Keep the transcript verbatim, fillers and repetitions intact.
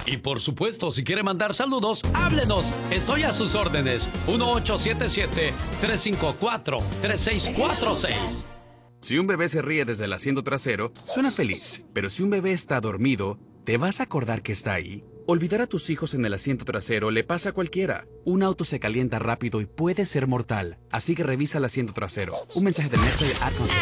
Y por supuesto, si quiere mandar saludos, háblenos. Estoy a sus órdenes. uno ocho siete siete, tres cinco cuatro, tres seis cuatro seis. Si un bebé se ríe desde el asiento trasero, suena feliz. Pero si un bebé está dormido, ¿te vas a acordar que está ahí? Olvidar a tus hijos en el asiento trasero le pasa a cualquiera. Un auto se calienta rápido y puede ser mortal. Así que revisa el asiento trasero. Un mensaje de Nestlé Atmos.